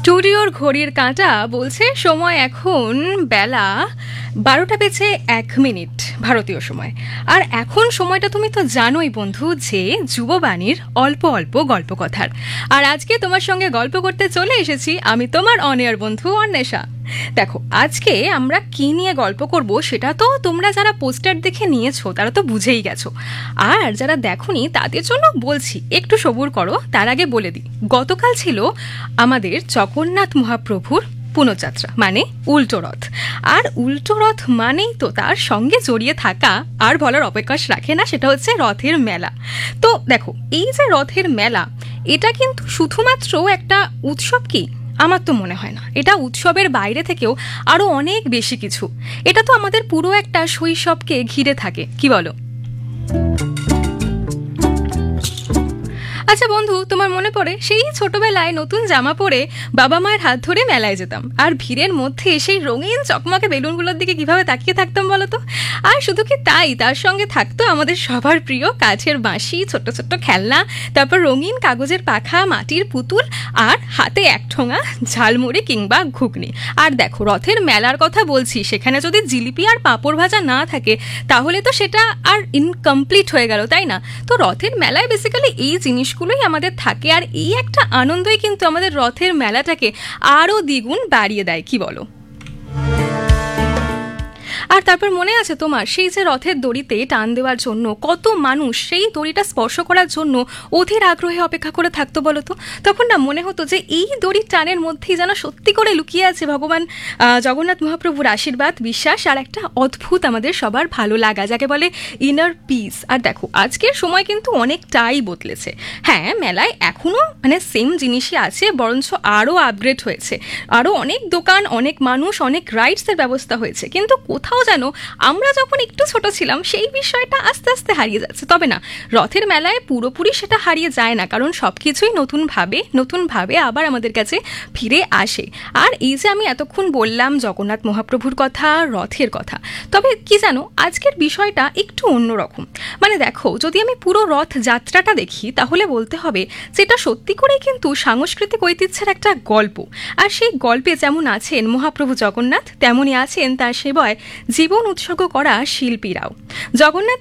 স্টুডিওর ঘড়ির কাঁটা বলছে সময় এখন বেলা 12:01 ভারতীয় সময়। আর এখন সময়টা তুমি তো জানোই বন্ধু যে যুববাণীর অল্প অল্প গল্পকথার। আর আজকে তোমার সঙ্গে গল্প করতে চলে এসেছি আমি, তোমার অনিয়ার বন্ধু অন্বেষা। দেখো, আজকে আমরা কি নিয়ে গল্প করব সেটা তো তোমরা যারা পোস্টার দেখে নিয়েছো তারা তো বুঝেই গেছো, আর যারা দেখোনি তাদের জন্য বলছি, একটু সবুর করো। তার আগে বলে দিই, গতকাল ছিল আমাদের জগন্নাথ মহাপ্রভুর পুণ্যযাত্রা, মানে উল্টো রথ। আর উল্টো রথ মানেই তো তার সঙ্গে জড়িয়ে থাকা আর বলার অবকাশ রাখে না, সেটা হচ্ছে রথের মেলা। তো দেখো, এই যে রথের মেলা, এটা কিন্তু শুধুমাত্র একটা উৎসব কি? আমার তো মনে হয় না। এটা উৎসবের বাইরে থেকেও আরো অনেক বেশি কিছু। এটা তো আমাদের পুরো একটা শৈশবকে ঘিরে থাকে, কি বলো? আচ্ছা বন্ধু, তোমার মনে পড়ে সেই ছোটবেলায় নতুন জামা পরে বাবা মায়ের হাত ধরে মেলায় যেতাম, আর ভিড়ের মধ্যে সেই রঙিন চকমকে বেলুনগুলোর দিকে কিভাবে তাকিয়ে থাকতাম বলো তো? আর শুধু কি তাই, তার সঙ্গে থাকতো আমাদের সবার প্রিয় কাছের বাঁশি, ছোট্ট ছোট্ট খেলনা, তারপর রঙিন কাগজের পাখা, মাটির পুতুল, আর হাতে এক ঠোঙা ঝালমুড়ি কিংবা ঘুগনি। আর দেখো, রথের মেলার কথা বলছি, সেখানে যদি জিলিপি আর পাঁপড় ভাজা না থাকে তাহলে তো সেটা আর ইনকমপ্লিট হয়ে গেল, তাই না? তো রথের মেলায় বেসিক্যালি এই জিনিসগুলোই আমাদের থাকে, আর এই একটা আনন্দই কিন্তু আমাদের রথের মেলাটাকে আরো দ্বিগুণ বাড়িয়ে দেয়, কি বলো? আর তারপর মনে আছে তোমার সেই যে রথের দড়িতে টান দেওয়ার জন্য কত মানুষ সেই দড়িটা স্পর্শ করার জন্য অধীর আগ্রহে অপেক্ষা করে থাকতো বলো তো? তখন না মনে হতো যে এই দড়ির টানের মধ্যেই যেন সত্যি করে লুকিয়ে আছে ভগবান জগন্নাথ মহাপ্রভুর আশীর্বাদ, বিশ্বাস আর একটা অদ্ভুত আমাদের সবার ভালো লাগা, যাকে বলে ইনার পিস। আর দেখো, আজকের সময় কিন্তু অনেকটাই বদলেছে। হ্যাঁ, মেলায় এখনো মানে সেম জিনিসই আছে, বরঞ্চ আরও আপগ্রেড হয়েছে। আরও অনেক দোকান, অনেক মানুষ, অনেক রাইডসের ব্যবস্থা হয়েছে, কিন্তু কোথাও যেন আমরা যখন একটু ছোট ছিলাম সেই বিষয়টা আস্তে আস্তে হারিয়ে যাচ্ছে। তবে না, রথের মেলায় পুরোপুরি সেটা হারিয়ে যায় না, কারণ সবকিছুই নতুনভাবে আবার আমাদের কাছে ফিরে আসে। আর এই যে আমি এতক্ষণ বললাম জগন্নাথ মহাপ্রভুর কথা, রথের কথা, তবে কি জানো, আজকের বিষয়টা একটু অন্যরকম। মানে দেখো, যদি আমি পুরো রথ যাত্রাটা দেখি তাহলে বলতে হবে যেটা সত্যি করেই কিন্তু সাংস্কৃতিক ঐতিহ্যের একটা গল্প। আর সেই গল্পে যেমন আছেন মহাপ্রভু জগন্নাথ, তেমনই আছেন তার সেবায় জীবন উৎসর্গ করা শিল্পীরাও। জগন্নাথ